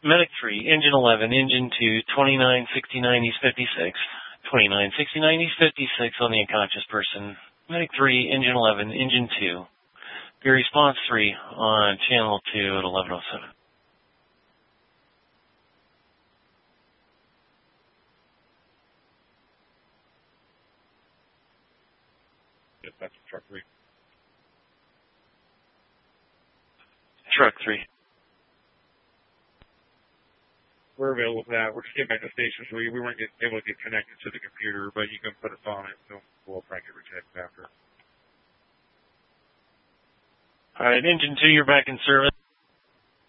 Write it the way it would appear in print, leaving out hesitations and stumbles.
Medic 3, Engine 11, Engine 2, 2969 East 56. 2969 East 56 on the unconscious person. Medic 3, Engine 11, Engine 2. Your response 3 on Channel 2 at 1107. That's truck 3. Truck 3. We're available for that. We're just getting back to the station, so we weren't able to get connected to the computer, but you can put us on it, so we'll try and get reconnected after. All right, Engine 2, you're back in service.